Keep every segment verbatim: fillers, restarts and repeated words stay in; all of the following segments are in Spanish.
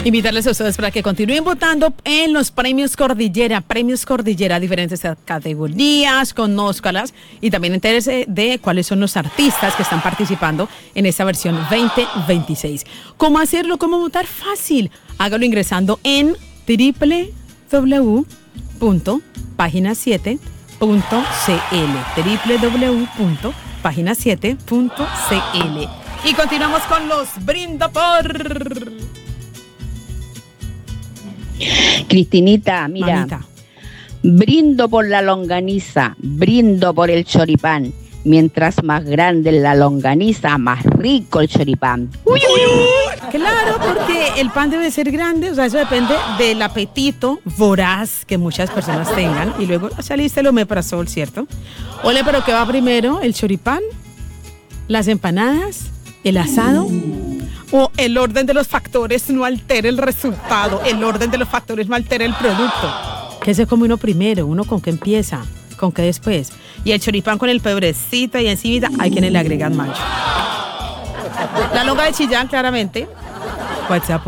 Invitarles a ustedes para que continúen votando en los premios Cordillera, premios Cordillera, diferentes categorías, conózcalas y también entérese de cuáles son los artistas que están participando en esta versión veinte veintiséis. ¿Cómo hacerlo? ¿Cómo votar? Fácil. Hágalo ingresando en doble u doble u doble u punto página siete punto c l, doble u doble u doble u punto página siete punto c l. Y continuamos con los Brindo por... Cristinita, mira, Mamita. Brindo por la longaniza, brindo por el choripán. Mientras más grande la longaniza, más rico el choripán. Uy, uy, uy. Claro, porque el pan debe ser grande, o sea, eso depende del apetito voraz que muchas personas tengan. Y luego saliste el omeprazol, ¿cierto? Ole, pero ¿qué va primero? ¿El choripán? ¿Las empanadas? ¿El asado? O el orden de los factores no altera el resultado, el orden de los factores no altera el producto. ¿Qué se come uno primero? ¿Uno con qué empieza? ¿Con qué después? Y el choripán con el pebrecito y encima hay quienes le agregan mayo. La longa de Chillán, claramente. WhatsApp.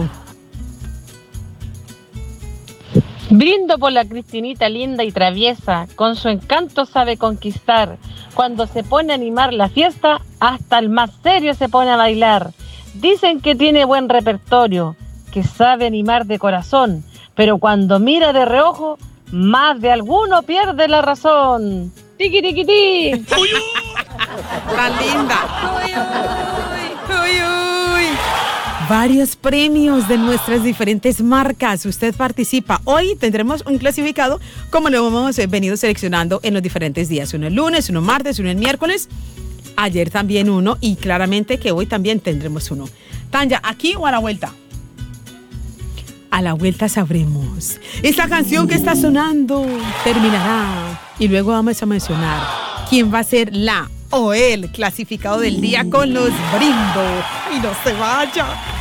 Brindo por la Cristinita linda y traviesa, con su encanto sabe conquistar. Cuando se pone a animar la fiesta, hasta el más serio se pone a bailar. Dicen que tiene buen repertorio, que sabe animar de corazón, pero cuando mira de reojo, más de alguno pierde la razón. ¡Tiqui, tiqui, ti! ¡Tan linda! ¡Uy, uy, uy, uy! Varios premios de nuestras diferentes marcas. Usted participa. Hoy tendremos un clasificado como lo hemos venido seleccionando en los diferentes días. Uno el lunes, uno martes, uno el miércoles. Ayer también uno y claramente que hoy también tendremos uno. Tanya, ¿aquí o a la vuelta? A la vuelta sabremos. Esta canción que está sonando terminará y luego vamos a mencionar quién va a ser la o el clasificado del día con los Brindo. Y no se vaya.